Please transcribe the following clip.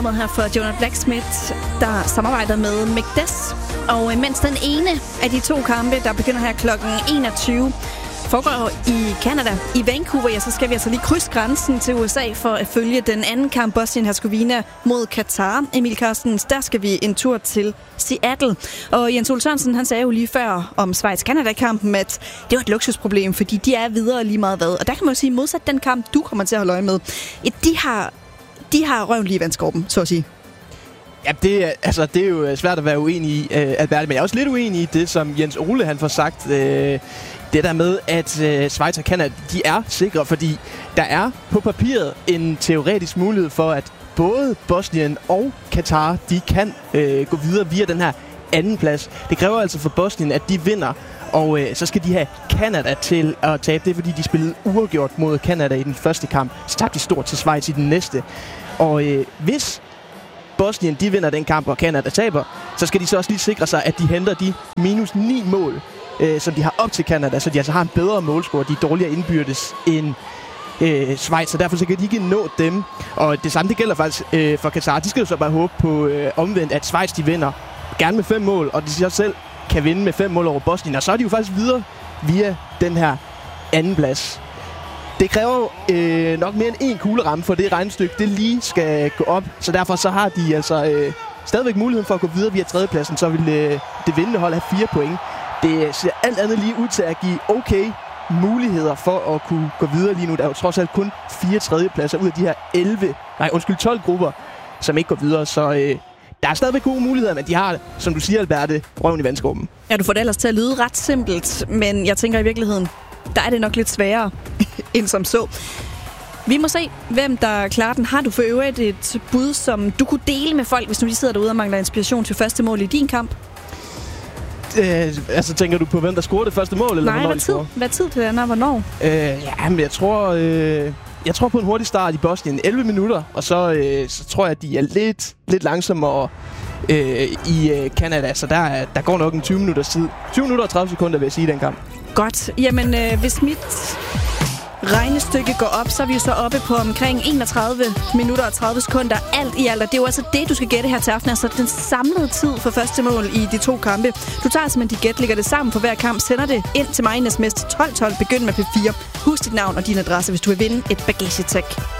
Her for Jonah Blacksmith, der samarbejder med McDess. Og mens den ene af de to kampe, der begynder her klokken 21, foregår i Canada, i Vancouver, ja, så skal vi altså lige krydse grænsen til USA for at følge den anden kamp, Bosnien-Herzegovina mod Katar. Emil Carstens, der skal vi en tur til Seattle. Og Jens Ole Sørensen, han sagde jo lige før om Schweiz-Canada-kampen, at det var et luksusproblem, fordi de er videre lige meget hvad. Og der kan man jo sige, modsat den kamp, du kommer til at holde øje med, de har røven lige i vandskorben, så at sige. Ja, det er jo svært at være uenig i, Albert, men jeg er også lidt uenig i det, som Jens Ole han får sagt. Det der med, at Schweiz og Canada, de er sikre, fordi der er på papiret en teoretisk mulighed for, at både Bosnien og Katar, de kan gå videre via den her anden plads. Det kræver altså for Bosnien, at de vinder, og så skal de have Canada til at tabe. Det er, fordi de spillede uafgjort mod Canada i den første kamp. Så tabte de stort til Schweiz i den næste. Og hvis Bosnien, de vinder den kamp, og Canada taber, så skal de så også lige sikre sig, at de henter de minus 9 mål, som de har op til Canada, så de altså har en bedre målscore. De er dårligere indbyrdes end Schweiz, så derfor så kan de ikke nå dem. Og det samme, det gælder faktisk for Katar. De skal jo så bare håbe på omvendt, at Schweiz, de vinder gerne med 5 mål, og de så selv kan vinde med 5 mål over Bosnien, og så er de jo faktisk videre via den her anden plads. Det kræver nok mere end 1 kugleramme, for det regnestykke, det lige skal gå op. Så derfor så har de altså stadigvæk muligheden for at gå videre via tredjepladsen. Så vil det vindende hold have 4 point. Det ser alt andet lige ud til at give okay muligheder for at kunne gå videre lige nu. Der er jo trods alt kun 4 tredjepladser ud af de her 12 grupper, som ikke går videre. Så der er stadigvæk gode muligheder, men de har, som du siger, Alberte, røven i vandskorben. Ja, du får det ellers til at lyde ret simpelt, men jeg tænker i virkeligheden, der er det nok lidt sværere end som så. Vi må se, hvem der klarer den. Har du for øvrigt et bud, som du kunne dele med folk, hvis nu de sidder derude og mangler inspiration til første mål i din kamp? Altså tænker du på, hvem der scorede det første mål? Eller nej, hvad tid til den, og hvornår? Men jeg tror på en hurtig start i Bosnien. 11 minutter, og så tror jeg, at de er lidt langsommere i Canada. Så der går nok en 20 minutters tid. 20 minutter og 30 sekunder, vil jeg sige, den kamp. Godt. Jamen, hvis mit regnestykke går op, så er vi jo så oppe på omkring 31 minutter og 30 sekunder alt i alt. Og det er jo altså det, du skal gætte her til aften. Altså den samlede tid for første mål i de to kampe. Du tager simpelthen dit gæt, lægger det sammen for hver kamp, sender det ind til mig i sms til 1212. Begynd med P4. Husk dit navn og din adresse, hvis du vil vinde et bagagetæk.